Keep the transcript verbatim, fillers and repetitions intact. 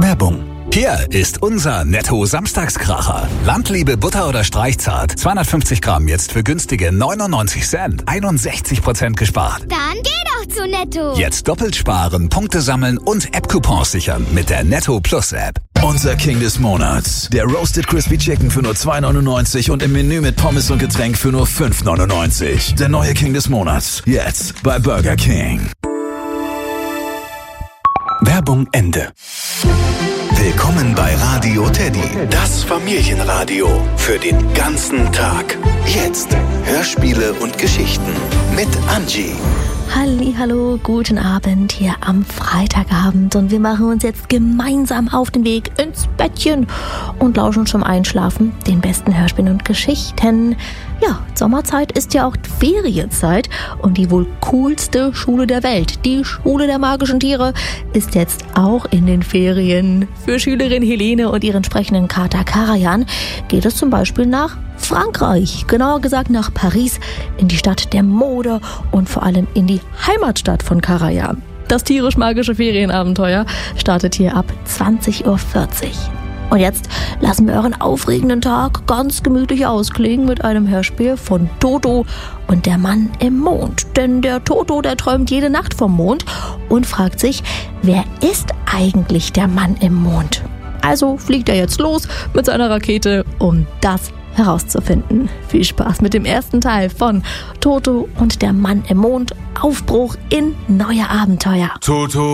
Werbung. Hier ist unser Netto-Samstagskracher. Landliebe Butter oder Streichzart. zweihundertfünfzig Gramm jetzt für günstige neunundneunzig Cent. einundsechzig Prozent gespart. Dann geh doch zu Netto. Jetzt doppelt sparen, Punkte sammeln und App-Coupons sichern mit der Netto Plus App. Unser King des Monats. Der Roasted Crispy Chicken für nur zwei neunundneunzig und im Menü mit Pommes und Getränk für nur fünf neunundneunzig. Der neue King des Monats. Jetzt bei Burger King. Werbung Ende. Willkommen bei Radio Teddy, das Familienradio für den ganzen Tag. Jetzt Hörspiele und Geschichten mit Angie. Hallihallo, guten Abend hier am Freitagabend und wir machen uns jetzt gemeinsam auf den Weg ins Bettchen und lauschen zum Einschlafen den besten Hörspielen und Geschichten. Ja, Sommerzeit ist ja auch Ferienzeit und die wohl coolste Schule der Welt, die Schule der magischen Tiere, ist jetzt auch in den Ferien. Für Schülerin Helene und ihren sprechenden Kater Karajan geht es zum Beispiel nach Frankreich, genauer gesagt nach Paris, in die Stadt der Mode und vor allem in die Heimatstadt von Karajan. Das tierisch-magische Ferienabenteuer startet hier ab zwanzig Uhr vierzig. Und jetzt lassen wir euren aufregenden Tag ganz gemütlich ausklingen mit einem Hörspiel von Toto und der Mann im Mond. Denn der Toto, der träumt jede Nacht vom Mond und fragt sich, wer ist eigentlich der Mann im Mond? Also fliegt er jetzt los mit seiner Rakete, um das herauszufinden. Viel Spaß mit dem ersten Teil von Toto und der Mann im Mond. Aufbruch in neue Abenteuer. Toto